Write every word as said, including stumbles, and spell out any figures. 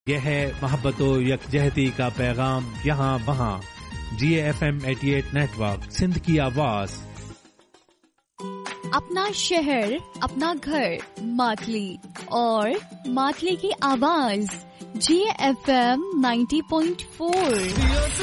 यह है मोहब्बत व यकजहती का पैगाम यहाँ वहाँ। जी एफ एम अठासी नेटवर्क, सिंध की आवाज। अपना शहर, अपना घर, मातली और मातली की आवाज। जी एफ एम नब्बे पॉइंट चार।